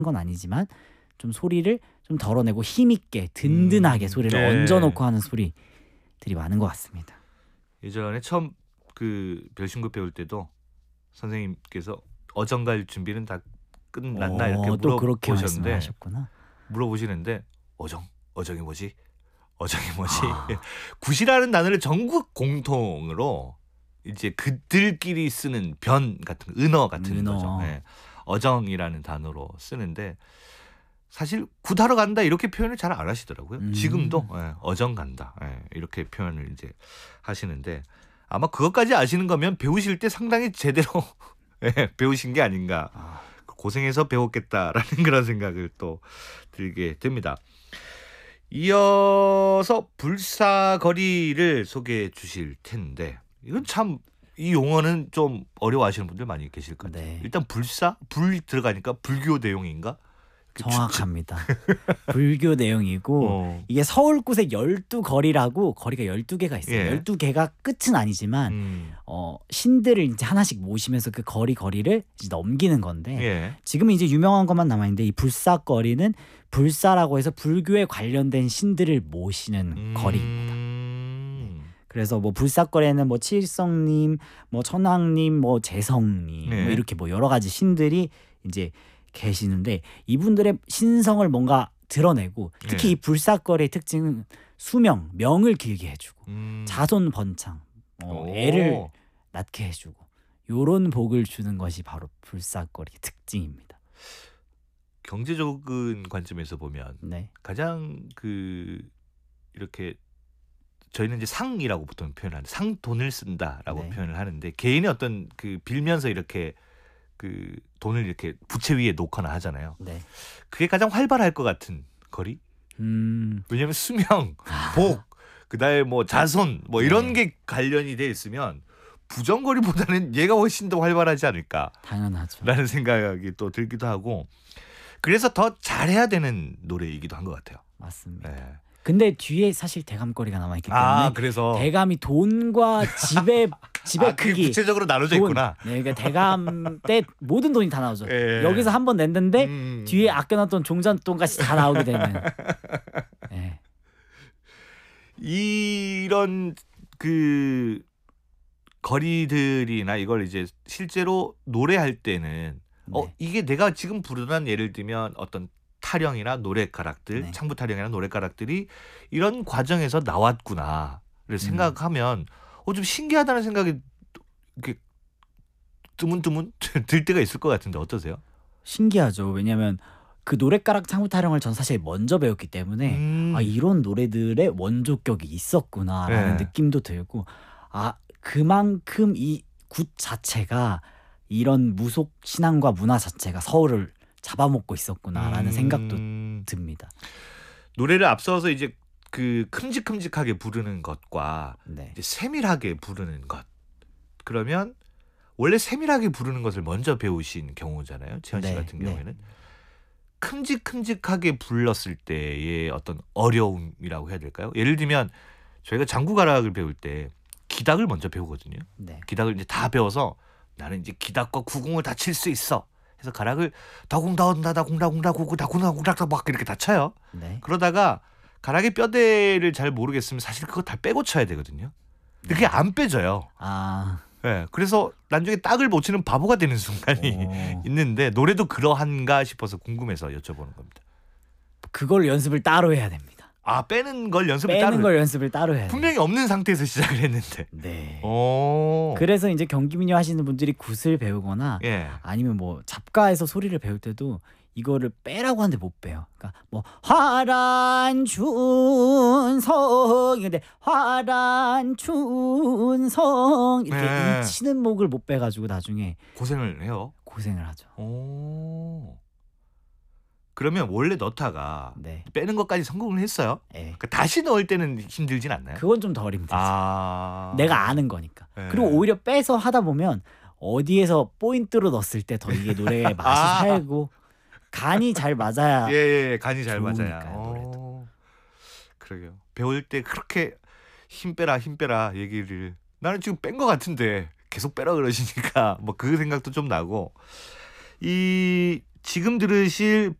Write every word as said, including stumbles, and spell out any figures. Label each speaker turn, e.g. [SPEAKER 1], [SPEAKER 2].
[SPEAKER 1] 건 아니지만 좀 소리를 좀 덜어내고 힘있게 든든하게
[SPEAKER 2] 음,
[SPEAKER 1] 소리를
[SPEAKER 2] 네.
[SPEAKER 1] 얹어놓고 하는 소리들이 많은 것 같습니다.
[SPEAKER 2] 예전에 처음 그 별신구 배울 때도 선생님께서 어정갈 준비는 다 끝났나 이렇게
[SPEAKER 1] 어, 또 그렇게
[SPEAKER 2] 물어보셨는데
[SPEAKER 1] 말씀하셨구나.
[SPEAKER 2] 물어보시는데 어정? 어정이 뭐지? 어정이 뭐지?
[SPEAKER 1] 아.
[SPEAKER 2] 굿이라는 단어를 전국 공통으로 이제 그들끼리 쓰는 변 같은 은어 같은
[SPEAKER 1] 은어.
[SPEAKER 2] 거죠. 예. 어정이라는 단어로 쓰는데 사실 굿하러 간다 이렇게 표현을 잘 안 하시더라고요.
[SPEAKER 1] 음.
[SPEAKER 2] 지금도 예, 어정 간다 예, 이렇게 표현을 이제 하시는데 아마 그것까지 아시는 거면 배우실 때 상당히 제대로 예, 배우신 게 아닌가.
[SPEAKER 1] 아.
[SPEAKER 2] 고생해서 배웠겠다라는 그런 생각을 또 들게 됩니다. 이어서 불사거리를 소개해 주실 텐데 이건 참 이 용어는 좀 어려워하시는 분들 많이 계실 것 같아요.
[SPEAKER 1] 네.
[SPEAKER 2] 일단 불사? 불 들어가니까 불교 내용인가?
[SPEAKER 1] 정확합니다. 불교 내용이고
[SPEAKER 2] 어.
[SPEAKER 1] 이게 서울굿의 열두 거리라고 거리가 열두 개가 있어요.
[SPEAKER 2] 예.
[SPEAKER 1] 열두 개가 끝은 아니지만
[SPEAKER 2] 음.
[SPEAKER 1] 어, 신들을 이제 하나씩 모시면서 그 거리 거리를 이제 넘기는 건데
[SPEAKER 2] 예.
[SPEAKER 1] 지금은 이제 유명한 것만 남아있는데 이 불사거리는 불사라고 해서 불교에 관련된 신들을 모시는
[SPEAKER 2] 음.
[SPEAKER 1] 거리입니다. 그래서 뭐 불사거리에는 뭐 칠성님, 뭐 천왕님, 뭐 재성님
[SPEAKER 2] 네.
[SPEAKER 1] 뭐 이렇게 뭐 여러 가지 신들이 이제 계시는데 이분들의 신성을 뭔가 드러내고 특히
[SPEAKER 2] 네.
[SPEAKER 1] 이 불사거리의 특징은 수명, 명을 길게 해주고
[SPEAKER 2] 음.
[SPEAKER 1] 자손 번창, 어,
[SPEAKER 2] 오.
[SPEAKER 1] 애를 낳게 해주고 요런 복을 주는 것이 바로 불사거리의 특징입니다.
[SPEAKER 2] 경제적인 관점에서 보면
[SPEAKER 1] 네.
[SPEAKER 2] 가장 그 이렇게 저희는 이제 상이라고 보통 표현하는데 상 돈을 쓴다라고
[SPEAKER 1] 네.
[SPEAKER 2] 표현을 하는데 개인의 어떤 그 빌면서 이렇게 그 돈을 이렇게 부채 위에 놓거나 하잖아요.
[SPEAKER 1] 네.
[SPEAKER 2] 그게 가장 활발할 것 같은 거리.
[SPEAKER 1] 음.
[SPEAKER 2] 왜냐하면 수명, 복, 그다음에 뭐 자손 뭐 이런
[SPEAKER 1] 네.
[SPEAKER 2] 게 관련이 돼 있으면 부정거리보다는 얘가 훨씬 더 활발하지 않을까라는
[SPEAKER 1] 당연하죠.
[SPEAKER 2] 생각이 또 들기도 하고 그래서 더 잘해야 되는 노래이기도 한 것 같아요.
[SPEAKER 1] 맞습니다.
[SPEAKER 2] 네.
[SPEAKER 1] 근데 뒤에 사실 대감거리가 남아있기 때문에
[SPEAKER 2] 아 그래서
[SPEAKER 1] 대감이 돈과 집의 집의
[SPEAKER 2] 아, 그게
[SPEAKER 1] 크기
[SPEAKER 2] 구체적으로 나눠져
[SPEAKER 1] 돈,
[SPEAKER 2] 있구나.
[SPEAKER 1] 네, 그러니까 대감 때 모든 돈이 다 나오죠.
[SPEAKER 2] 예.
[SPEAKER 1] 여기서 한 번 냈는데
[SPEAKER 2] 음.
[SPEAKER 1] 뒤에 아껴놨던 종잣돈까지 다 나오게 되는. 네.
[SPEAKER 2] 이런 그 거리들이나 이걸 이제 실제로 노래할 때는 어
[SPEAKER 1] 네.
[SPEAKER 2] 이게 내가 지금 부르는 예를 들면 어떤 타령이나 노랫가락들,
[SPEAKER 1] 네.
[SPEAKER 2] 창부 타령이나 노랫가락들이 이런 과정에서 나왔구나를
[SPEAKER 1] 음.
[SPEAKER 2] 생각하면 어 좀 신기하다는 생각이 이렇게 드문드문 들 때가 있을 것 같은데 어떠세요?
[SPEAKER 1] 신기하죠. 왜냐하면 그 노랫가락 창부 타령을 전 사실 먼저 배웠기 때문에
[SPEAKER 2] 음.
[SPEAKER 1] 아 이런 노래들의 원조격이 있었구나라는
[SPEAKER 2] 네.
[SPEAKER 1] 느낌도 들고 아 그만큼 이 굿 자체가 이런 무속 신앙과 문화 자체가 서울을 잡아먹고 있었구나라는
[SPEAKER 2] 음.
[SPEAKER 1] 생각도 듭니다.
[SPEAKER 2] 노래를 앞서서 이제 그 큼직큼직하게 부르는 것과
[SPEAKER 1] 네.
[SPEAKER 2] 이제 세밀하게 부르는 것. 그러면 원래 세밀하게 부르는 것을 먼저 배우신 경우잖아요. 채연 씨
[SPEAKER 1] 네,
[SPEAKER 2] 같은
[SPEAKER 1] 네.
[SPEAKER 2] 경우에는. 큼직큼직하게 불렀을 때의 어떤 어려움이라고 해야 될까요? 예를 들면 저희가 장구가락을 배울 때 기닥을 먼저 배우거든요.
[SPEAKER 1] 네.
[SPEAKER 2] 기닥을 이제 다 배워서 나는 이제 기닥과 구궁을 다 칠 수 있어. 해서 가락을 다공다다다공다공다구구다구다구다 막 이렇게 다 쳐요.
[SPEAKER 1] 네.
[SPEAKER 2] 그러다가 가락의 뼈대를 잘 모르겠으면 사실 그거 다 빼고 쳐야 되거든요. 근데 그게 안 빼져요.
[SPEAKER 1] 아.
[SPEAKER 2] 네, 그래서 나중에 딱을 못 치는 바보가 되는 순간이
[SPEAKER 1] 오.
[SPEAKER 2] 있는데 노래도 그러한가 싶어서 궁금해서 여쭤보는 겁니다.
[SPEAKER 1] 그걸 연습을 따로 해야 됩니다.
[SPEAKER 2] 아 빼는 걸 연습을
[SPEAKER 1] 빼는
[SPEAKER 2] 따로
[SPEAKER 1] 걸 연습을 따로 해야 돼요.
[SPEAKER 2] 분명히 없는 상태에서 시작을 했는데.
[SPEAKER 1] 네.
[SPEAKER 2] 오.
[SPEAKER 1] 그래서 이제 경기민요 하시는 분들이 굿을 배우거나
[SPEAKER 2] 예.
[SPEAKER 1] 아니면 뭐 잡가에서 소리를 배울 때도 이거를 빼라고 하는데 못 빼요. 그러니까 뭐 화란 춘성 근데 화란 춘성 이렇게
[SPEAKER 2] 네.
[SPEAKER 1] 이 치는 목을 못 빼가지고 나중에
[SPEAKER 2] 고생을 해요.
[SPEAKER 1] 고생을 하죠.
[SPEAKER 2] 오. 그러면 원래 넣다가
[SPEAKER 1] 네.
[SPEAKER 2] 빼는 것까지 성공을 했어요.
[SPEAKER 1] 예.
[SPEAKER 2] 그 다시 넣을 때는 힘들진 않나요?
[SPEAKER 1] 그건 좀 덜 힘들죠.
[SPEAKER 2] 아.
[SPEAKER 1] 내가 아는 거니까.
[SPEAKER 2] 네.
[SPEAKER 1] 그리고 오히려 빼서 하다 보면 어디에서 포인트로 넣었을 때 더 이게 노래의 맛이
[SPEAKER 2] 아.
[SPEAKER 1] 살고 간이 잘 맞아야
[SPEAKER 2] 예, 예, 간이 잘 맞아요.
[SPEAKER 1] 좋으니까요,
[SPEAKER 2] 오.
[SPEAKER 1] 노래도.
[SPEAKER 2] 그러게요. 배울 때 그렇게 힘 빼라 힘 빼라 얘기를 나는 지금 뺀 것 같은데 계속 빼라 그러시니까 뭐 그 생각도 좀 나고 이 지금 들으실